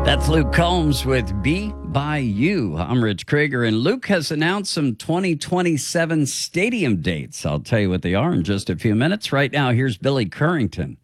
That's Luke Combs with Be By You. I'm Rich Krieger, and Luke has announced some 2027 stadium dates. I'll tell you what they are in just a few minutes. Right now, here's Billy Currington.